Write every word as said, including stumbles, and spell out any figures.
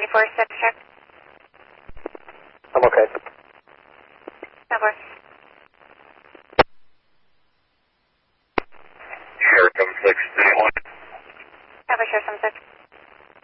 eighty-four, six, check. I'm okay. Number. Share seven six three one. Number, share seven six.